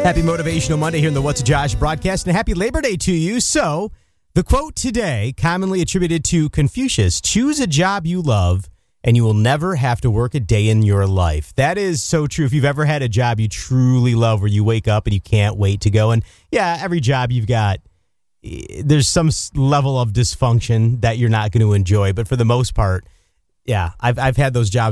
Happy Motivational Monday here in the What's Josh broadcast, and happy Labor Day to you. So, the quote today, commonly attributed to Confucius: choose a job you love and you will never have to work a day in your life. That is so true. If you've ever had a job you truly love where you wake up and you can't wait to go, and yeah, every job you've got, there's some level of dysfunction that you're not going to enjoy, but for the most part, yeah, I've had those jobs